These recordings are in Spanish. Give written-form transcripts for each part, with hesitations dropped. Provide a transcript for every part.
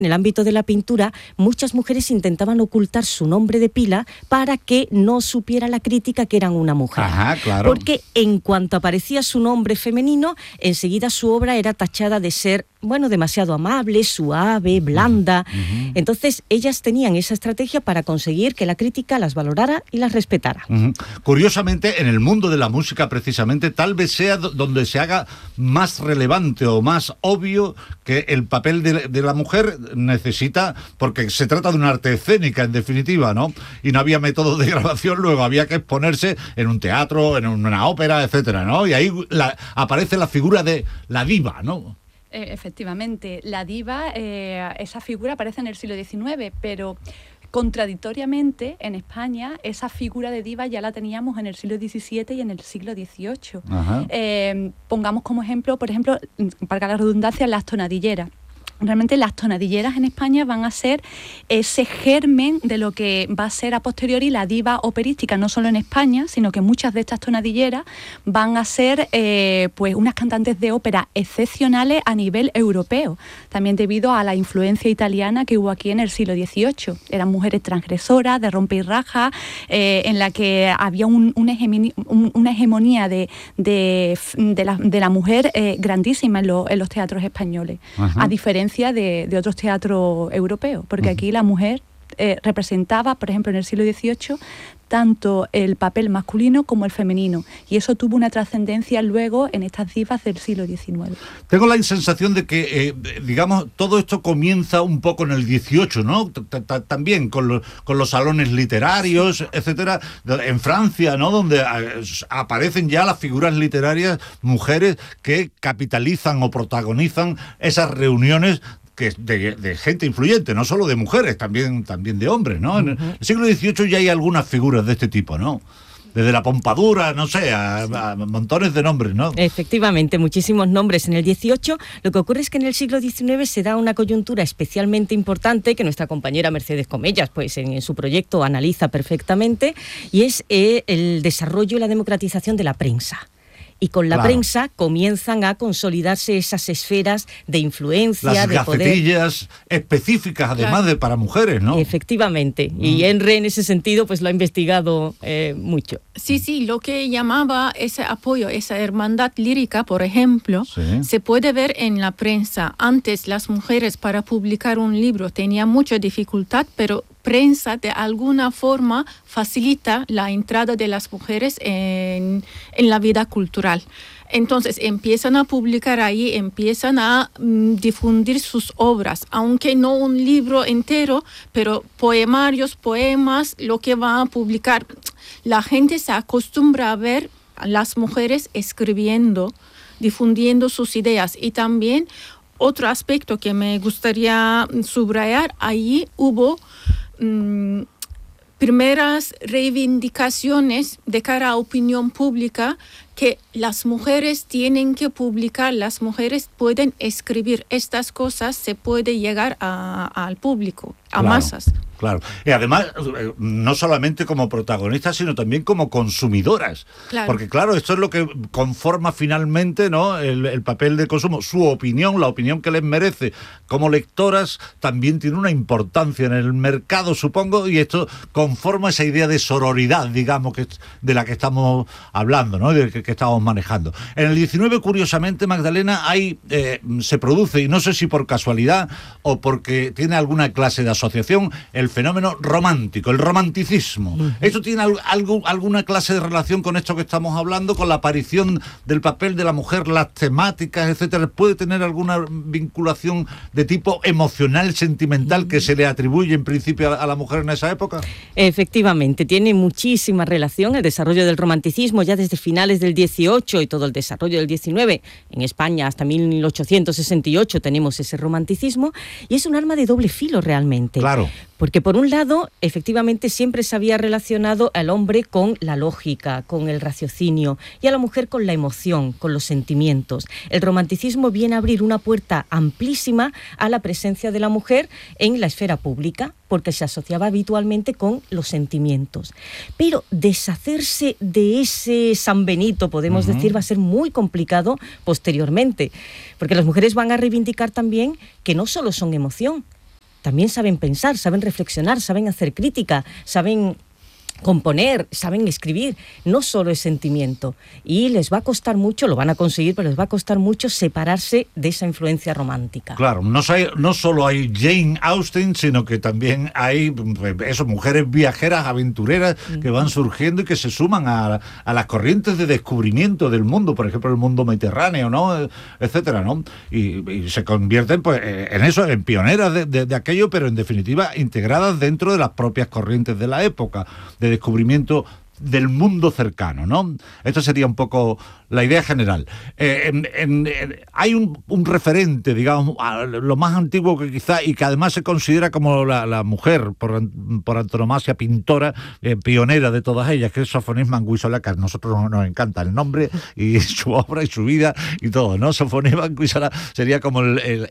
En el ámbito de la pintura, muchas mujeres intentaban ocultar su nombre de pila para que no supiera la crítica que eran una mujer. Ajá, claro. Porque en cuanto aparecía su nombre femenino, enseguida su obra era tachada de ser, demasiado amable, suave, blanda. Uh-huh. Entonces, ellas tenían esa estrategia para conseguir que la crítica las valorara y las respetara. Uh-huh. Curiosamente, en el mundo de la música, precisamente, tal vez sea donde se haga más relevante o más obvio que el papel de la mujer necesita, porque se trata de un arte escénica, en definitiva, ¿no? Y no había métodos de grabación, luego había que exponerse en un teatro, en una ópera, etcétera, ¿no? Y ahí aparece la figura de la diva, ¿no? Efectivamente, la diva, esa figura aparece en el siglo XIX, pero contradictoriamente en España esa figura de diva ya la teníamos en el siglo XVII y en el siglo XVIII. Pongamos como ejemplo, por ejemplo, para la redundancia, las tonadilleras. Realmente las tonadilleras en España van a ser ese germen de lo que va a ser a posteriori la diva operística, no solo en España, sino que muchas de estas tonadilleras van a ser pues unas cantantes de ópera excepcionales a nivel europeo, también debido a la influencia italiana que hubo aquí en el siglo XVIII. Eran mujeres transgresoras, de rompe y raja, en la que había una hegemonía de la mujer grandísima en los teatros españoles. Ajá. A diferencia de otros teatros europeos, porque aquí la mujer representaba, por ejemplo, en el siglo XVIII, tanto el papel masculino como el femenino, y eso tuvo una trascendencia luego en estas divas del siglo XIX. Tengo la sensación de que, digamos, todo esto comienza un poco en el XVIII, ¿no? También con los salones literarios, etcétera, en Francia, ¿no? Donde aparecen ya las figuras literarias, mujeres que capitalizan o protagonizan esas reuniones de gente influyente, no solo de mujeres, también de hombres, ¿no? En el siglo XVIII ya hay algunas figuras de este tipo, ¿no? Desde la Pompadura, no sé, a montones de nombres, ¿no? Efectivamente, muchísimos nombres en el XVIII. Lo que ocurre es que en el siglo XIX se da una coyuntura especialmente importante que nuestra compañera Mercedes Comellas, pues en su proyecto analiza perfectamente, y es el desarrollo y la democratización de la prensa. Y con la prensa comienzan a consolidarse esas esferas de influencia, las de poder. Las gacetillas específicas, además de para mujeres, ¿no? Efectivamente. Y Henry, en ese sentido, pues lo ha investigado mucho. Sí, lo que llamaba ese apoyo, esa hermandad lírica, por ejemplo, se puede ver en la prensa. Antes las mujeres para publicar un libro tenían mucha dificultad, pero prensa de alguna forma facilita la entrada de las mujeres en la vida cultural. Entonces empiezan a publicar ahí, empiezan a difundir sus obras, aunque no un libro entero, pero poemarios, poemas, lo que van a publicar. La gente se acostumbra a ver a las mujeres escribiendo, difundiendo sus ideas. Y también otro aspecto que me gustaría subrayar, ahí hubo primeras reivindicaciones de cara a opinión pública que las mujeres tienen que publicar, las mujeres pueden escribir estas cosas, se puede llegar al público, a masas. Claro, y además, no solamente como protagonistas, sino también como consumidoras. Claro. Porque claro, esto es lo que conforma finalmente, ¿no?, el papel de consumo. Su opinión, la opinión que les merece como lectoras, también tiene una importancia en el mercado, supongo, y esto conforma esa idea de sororidad, digamos, que de la que estamos hablando, ¿no?, de que estamos manejando. En el 19, curiosamente, Magdalena, se produce, y no sé si por casualidad o porque tiene alguna clase de asociación, el fenómeno romántico, el romanticismo. ¿Esto tiene alguna clase de relación con esto que estamos hablando, con la aparición del papel de la mujer, las temáticas, etcétera? ¿Puede tener alguna vinculación de tipo emocional, sentimental, que se le atribuye en principio a la mujer en esa época? Efectivamente, tiene muchísima relación el desarrollo del romanticismo ya desde finales del XVIII y todo el desarrollo del XIX. En España hasta 1868 tenemos ese romanticismo, y es un arma de doble filo realmente. Claro. Porque por un lado, efectivamente, siempre se había relacionado al hombre con la lógica, con el raciocinio, y a la mujer con la emoción, con los sentimientos. El romanticismo viene a abrir una puerta amplísima a la presencia de la mujer en la esfera pública, porque se asociaba habitualmente con los sentimientos. Pero deshacerse de ese San Benito, podemos decir, va a ser muy complicado posteriormente, porque las mujeres van a reivindicar también que no solo son emoción, también saben pensar, saben reflexionar, saben hacer crítica, saben componer, saben escribir, no solo es sentimiento. Y les va a costar mucho, lo van a conseguir, pero les va a costar mucho separarse de esa influencia romántica. Claro, no solo hay Jane Austen, sino que también hay mujeres viajeras, aventureras, que van surgiendo y que se suman a las corrientes de descubrimiento del mundo, por ejemplo, el mundo mediterráneo, ¿no? Etcétera, ¿no? Y se convierten, pues, en eso, en pioneras de aquello, pero en definitiva integradas dentro de las propias corrientes de la época, de descubrimiento del mundo cercano, ¿no? Esto sería un poco la idea general. Hay un referente, digamos, lo más antiguo que quizá, y que además se considera como la mujer por antonomasia pintora, pionera de todas ellas, que es Sofonisba Manguisola, que a nosotros nos encanta el nombre y su obra y su vida y todo, ¿no? Sofonisba Manguisola sería como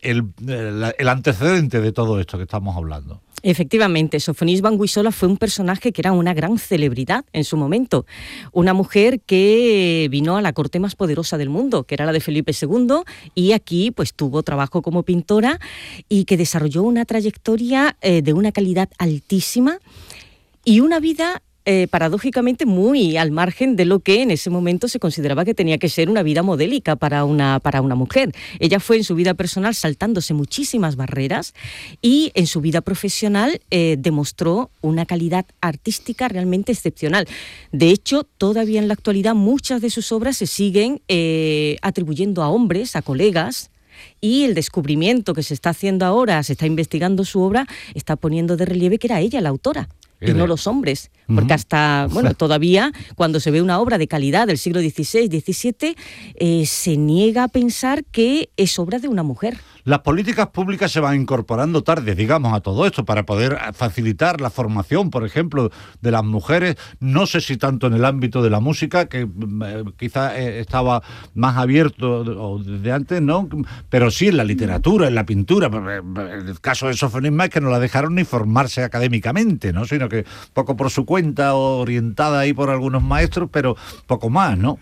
el antecedente de todo esto que estamos hablando. Efectivamente, Sofonisba Manguisola fue un personaje que era una gran celebridad en su momento. Una mujer que vino a la corte más poderosa del mundo, que era la de Felipe II, y aquí pues tuvo trabajo como pintora y que desarrolló una trayectoria de una calidad altísima y una vida paradójicamente muy al margen de lo que en ese momento se consideraba que tenía que ser una vida modélica para una mujer. Ella fue en su vida personal saltándose muchísimas barreras y en su vida profesional demostró una calidad artística realmente excepcional. De hecho, todavía en la actualidad muchas de sus obras se siguen atribuyendo a hombres, a colegas, y el descubrimiento que se está haciendo ahora, se está investigando su obra, está poniendo de relieve que era ella la autora. Y no los hombres, porque hasta, todavía cuando se ve una obra de calidad del siglo XVI, XVII, se niega a pensar que es obra de una mujer. Las políticas públicas se van incorporando tarde, digamos, a todo esto para poder facilitar la formación, por ejemplo, de las mujeres. No sé si tanto en el ámbito de la música, que quizás estaba más abierto desde antes, ¿no? Pero sí en la literatura, en la pintura. El caso de Sofonisba es que no la dejaron ni formarse académicamente, ¿no? Sino que poco por su cuenta, orientada ahí por algunos maestros, pero poco más, ¿no?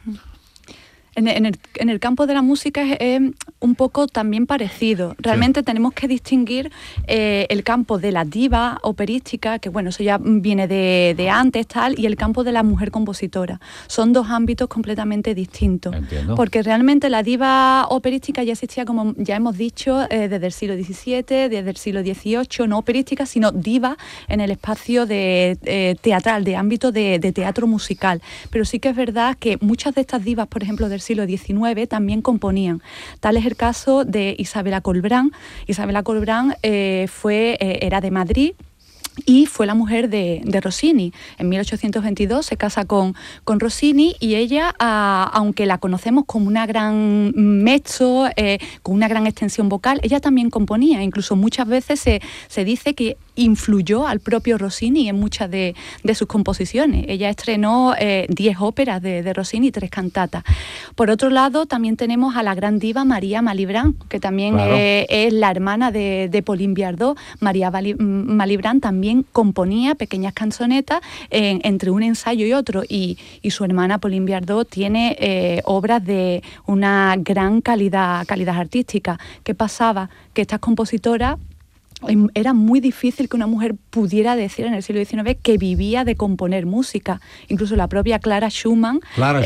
En el campo de la música es un poco también parecido. Realmente tenemos que distinguir el campo de la diva operística, que bueno, eso ya viene de antes, tal, y el campo de la mujer compositora. Son dos ámbitos completamente distintos. Entiendo. Porque realmente la diva operística ya existía, como ya hemos dicho, desde el siglo XVII, desde el siglo XVIII, no operística, sino diva en el espacio teatral, de ámbito de teatro musical. Pero sí que es verdad que muchas de estas divas, por ejemplo, del siglo XIX, también componían. Tal es el caso de Isabela Colbrán. Isabela Colbrán era de Madrid y fue la mujer de Rossini. En 1822 se casa con Rossini y ella, aunque la conocemos como una gran mezzo, con una gran extensión vocal, ella también componía. Incluso muchas veces se dice que influyó al propio Rossini en muchas de sus composiciones. Ella estrenó 10 óperas de Rossini y 3 cantatas. Por otro lado, también tenemos a la gran diva María Malibran, que también es la hermana de Pauline Viardot. María Malibran también componía pequeñas canzonetas entre un ensayo y otro, y su hermana Pauline Viardot tiene obras de una gran calidad artística. ¿Qué pasaba? Que estas compositoras, era muy difícil que una mujer pudiera decir en el siglo XIX que vivía de componer música. Incluso la propia Clara Schumann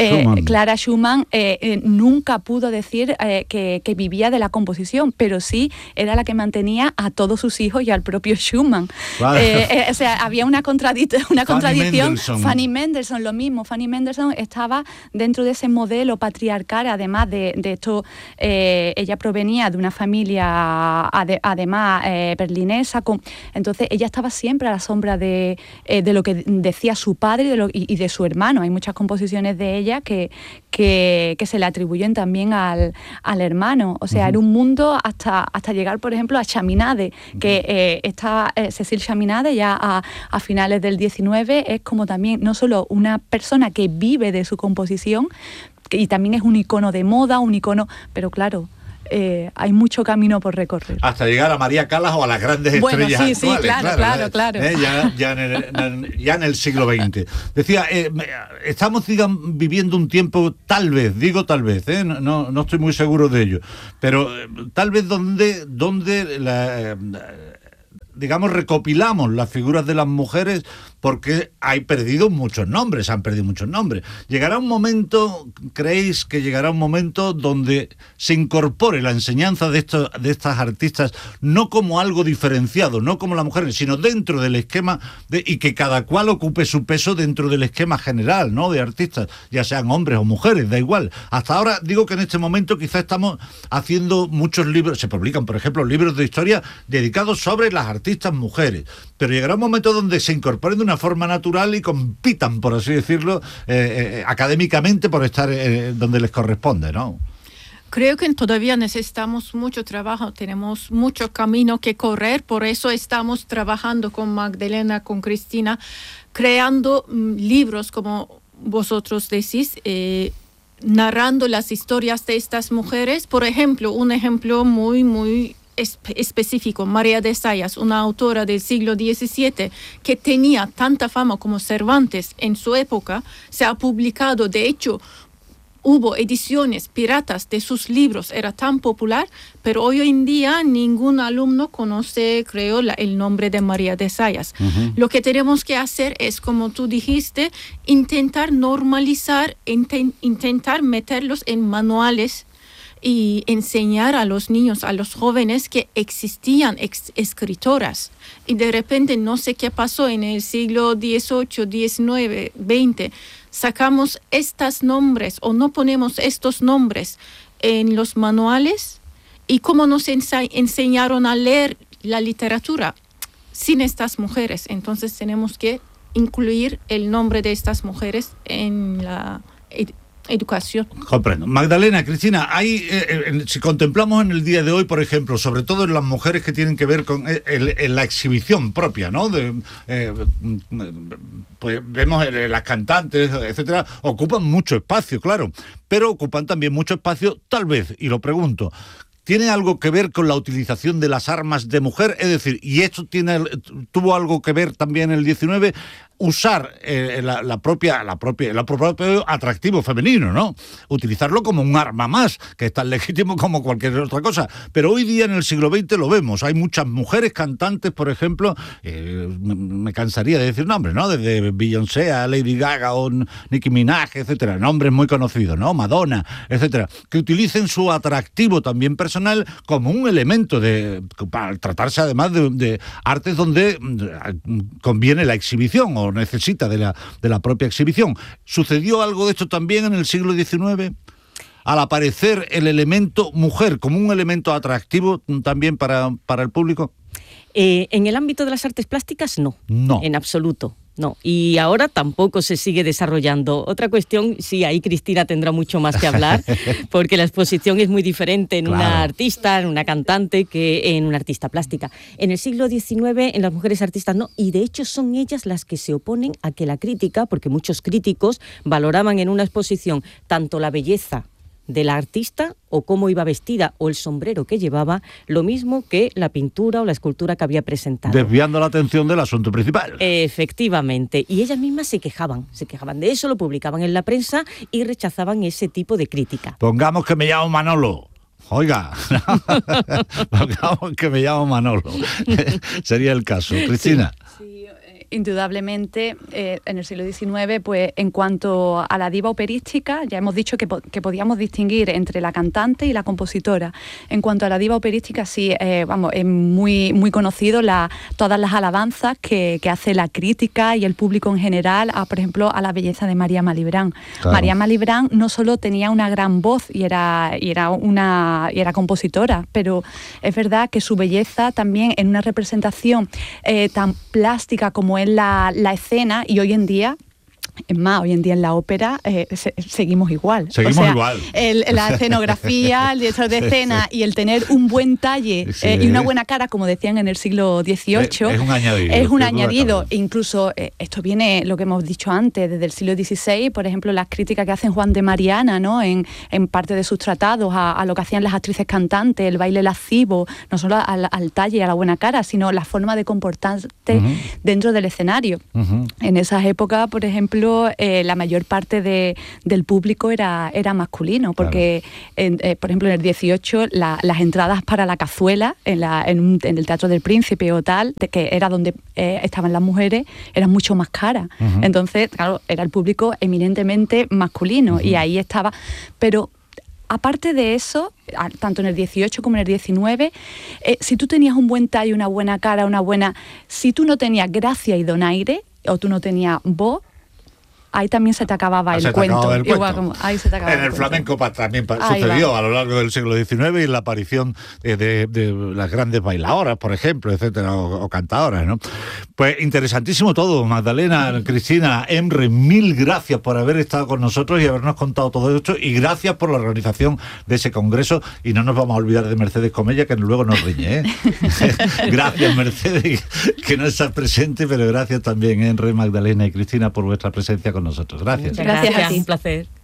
nunca pudo decir que vivía de la composición, pero sí era la que mantenía a todos sus hijos y al propio Schumann. Claro. O sea, había una contradicción. Fanny Mendelssohn, lo mismo. Fanny Mendelssohn estaba dentro de ese modelo patriarcal, además de esto. Ella provenía de una familia, además, berlinesa, entonces ella estaba siempre a la sombra de lo que decía su padre y de su hermano. Hay muchas composiciones de ella que se le atribuyen también al hermano. O sea, era un mundo hasta llegar, por ejemplo, a Chaminade, que está Cécile Chaminade ya a finales del XIX, es como también no solo una persona que vive de su composición, y también es un icono de moda, pero claro, hay mucho camino por recorrer. Hasta llegar a María Callas o a las grandes estrellas actuales. Sí, claro. Ya en el siglo XX. Decía, estamos viviendo un tiempo, tal vez, no estoy muy seguro de ello, pero tal vez donde digamos, recopilamos las figuras de las mujeres porque han perdido muchos nombres. ¿Llegará un momento, creéis que llegará un momento donde se incorpore la enseñanza de estas artistas no como algo diferenciado, no como las mujeres, sino dentro del esquema y que cada cual ocupe su peso dentro del esquema general, ¿no?, de artistas, ya sean hombres o mujeres, da igual? Hasta ahora digo que en este momento quizá estamos haciendo muchos libros, se publican, por ejemplo, libros de historia dedicados sobre las artistas mujeres, pero llegará un momento donde se incorporen de una forma natural y compitan, por así decirlo, académicamente por estar donde les corresponde, ¿no? Creo que todavía necesitamos mucho trabajo, tenemos mucho camino que correr, por eso estamos trabajando con Magdalena, con Cristina, creando libros, como vosotros decís, narrando las historias de estas mujeres. Por ejemplo, un ejemplo muy específico, María de Sayas, una autora del siglo XVII que tenía tanta fama como Cervantes en su época, se ha publicado, de hecho, hubo ediciones piratas de sus libros, era tan popular, pero hoy en día ningún alumno conoce, creo, el nombre de María de Sayas. Uh-huh. Lo que tenemos que hacer es, como tú dijiste, intentar normalizar, intentar meterlos en manuales y enseñar a los niños, a los jóvenes que existían escritoras. Y de repente, no sé qué pasó en el siglo XVIII, XIX, XX, sacamos estos nombres o no ponemos estos nombres en los manuales. ¿Y cómo nos enseñaron a leer la literatura sin estas mujeres? Entonces tenemos que incluir el nombre de estas mujeres en la educación. Comprendo. Magdalena, Cristina, hay, si contemplamos en el día de hoy, por ejemplo, sobre todo en las mujeres que tienen que ver con la exhibición propia, ¿no? Pues vemos las cantantes, etcétera, ocupan mucho espacio, claro, pero ocupan también mucho espacio, tal vez, y lo pregunto, ¿tiene algo que ver con la utilización de las armas de mujer? Es decir, ¿y esto tuvo algo que ver también en el 19? Usar el propio atractivo femenino, ¿no? Utilizarlo como un arma más, que es tan legítimo como cualquier otra cosa. Pero hoy día en el siglo XX lo vemos. Hay muchas mujeres cantantes, por ejemplo, me cansaría de decir nombres, ¿no? Desde Beyoncé a Lady Gaga o Nicki Minaj, etcétera. Nombres muy conocidos, ¿no? Madonna, etcétera. Que utilicen su atractivo también personal como un elemento para tratarse además de artes donde conviene la exhibición o necesita de la propia exhibición. ¿Sucedió algo de esto también en el siglo XIX? Al aparecer el elemento mujer como un elemento atractivo también para el público. En el ámbito de las artes plásticas, no. En absoluto. No, y ahora tampoco se sigue desarrollando. Otra cuestión, sí, ahí Cristina tendrá mucho más que hablar, porque la exposición es muy diferente en una artista, en una cantante, que en una artista plástica. En el siglo XIX, en las mujeres artistas no, y de hecho son ellas las que se oponen a que la crítica, porque muchos críticos valoraban en una exposición tanto la belleza de la artista o cómo iba vestida o el sombrero que llevaba, lo mismo que la pintura o la escultura que había presentado. Desviando la atención del asunto principal. Efectivamente, y ellas mismas se quejaban de eso, lo publicaban en la prensa y rechazaban ese tipo de crítica. Pongamos que me llamo Manolo. Oiga, pongamos que me llamo Manolo. Sería el caso. Cristina. Sí. Indudablemente, en el siglo XIX, pues en cuanto a la diva operística, ya hemos dicho que podíamos distinguir entre la cantante y la compositora. En cuanto a la diva operística, sí, es muy conocido todas las alabanzas que hace la crítica y el público en general, por ejemplo, a la belleza de María Malibran. Claro. María Malibran no solo tenía una gran voz y era compositora, pero es verdad que su belleza también en una representación tan plástica como es la escena, y hoy en día, es más, hoy en día en la ópera seguimos igual. Igual. La escenografía, el director de escena y el tener un buen talle y una buena cara, como decían en el siglo XVIII, es un añadido. Es un añadido. Incluso esto viene, lo que hemos dicho antes, desde el siglo XVI, por ejemplo, las críticas que hacen Juan de Mariana, ¿no? en parte de sus tratados a lo que hacían las actrices cantantes, el baile lascivo, no solo al talle y a la buena cara, sino la forma de comportarse dentro del escenario. En esas épocas, por ejemplo, 18 la mayor parte del público era masculino, porque por ejemplo en el 18 las entradas para la cazuela en el Teatro del Príncipe o tal, que era donde estaban las mujeres, eran mucho más caras. Entonces, claro, era el público eminentemente masculino y ahí estaba. Pero aparte de eso, tanto en el 18 como en el 19, si tú tenías un buen tallo, una buena cara, si tú no tenías gracia y donaire, o tú no tenías voz, ahí también se te acababa el cuento. Igual como, ahí se te acababa en el flamenco también sucedió a lo largo del siglo XIX y la aparición de las grandes bailadoras, por ejemplo, etcétera, o cantadoras, ¿no? Pues interesantísimo todo, Magdalena, Cristina, Emre, mil gracias por haber estado con nosotros y habernos contado todo esto, y gracias por la organización de ese congreso, y no nos vamos a olvidar de Mercedes Comella, que luego nos riñe, ¿eh? Gracias, Mercedes, que no estás presente, pero gracias también, Emre, Magdalena y Cristina, por vuestra presencia con nosotros. Gracias. Gracias a ti. Un placer.